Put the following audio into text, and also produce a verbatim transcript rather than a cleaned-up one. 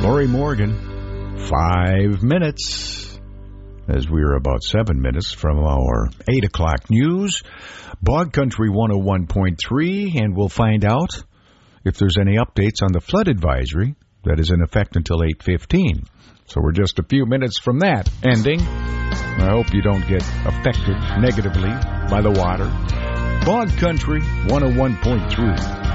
Lori Morgan, five minutes, as we are about seven minutes from our eight o'clock news. Bog Country one oh one point three, and we'll find out if there's any updates on the flood advisory that is in effect until eight fifteen. So we're just a few minutes from that ending. I hope you don't get affected negatively by the water. Bog Country one oh one point three.